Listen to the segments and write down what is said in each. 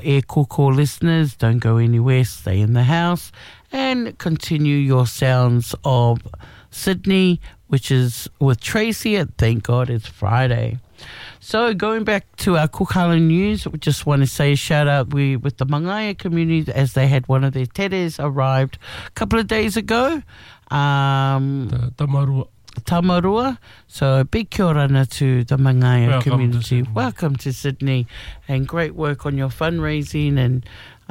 Air Koko listeners, don't go anywhere, stay in the house and continue your sounds of Sydney, which is with Tracy at Thank God It's Friday. So going back to our Cook Island news, we just want to say a shout out with the Mangaya community as they had one of their teres arrived a couple of days ago. The Tamarua. So a big kia ora to the Mangaya community. Welcome to Sydney, and great work on your fundraising and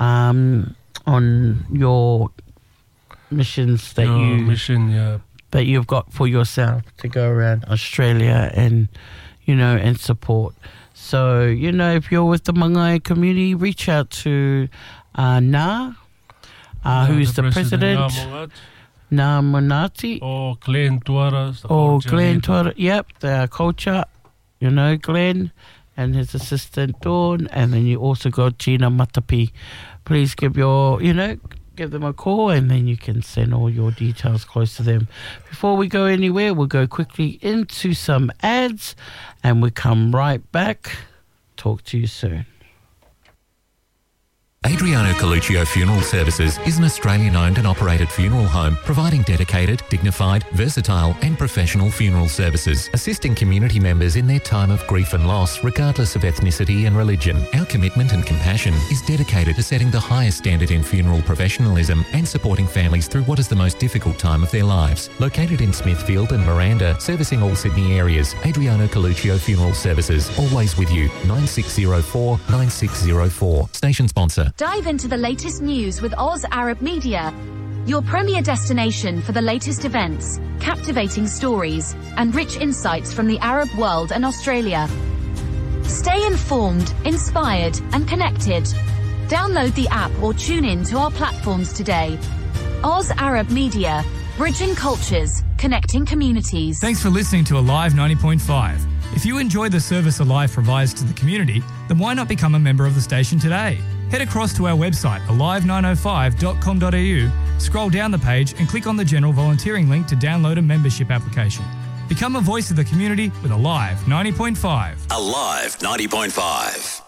on your missions that that you've got for yourself to go around Australia and and support. So, if you're with the Mangaya community, reach out to Na, who's the president, Na Monati. Or Glenn Tuara. Glenn Tuara, yep, the culture, Glenn and his assistant Dawn. And then you also got Gina Matapi. Please give give them a call, and then you can send all your details close to them. Before we go anywhere, we'll go quickly into some ads, and we come right back. Talk to you soon. Adriano Coluccio Funeral Services is an Australian-owned and operated funeral home providing dedicated, dignified, versatile and professional funeral services, assisting community members in their time of grief and loss regardless of ethnicity and religion. Our commitment and compassion is dedicated to setting the highest standard in funeral professionalism and supporting families through what is the most difficult time of their lives. Located in Smithfield and Miranda, servicing all Sydney areas, Adriano Coluccio Funeral Services, always with you, 9604 9604. Station sponsor. Dive into the latest news with Oz Arab Media, your premier destination for the latest events, captivating stories, and rich insights from the Arab world and Australia. Stay informed, inspired, and connected. Download the app or tune in to our platforms today. Oz Arab Media, bridging cultures, connecting communities. Thanks for listening to Alive 90.5. If you enjoy the service Alive provides to the community, then why not become a member of the station today? Head across to our website, alive905.com.au, scroll down the page and click on the general volunteering link to download a membership application. Become a voice of the community with Alive 90.5. Alive 90.5.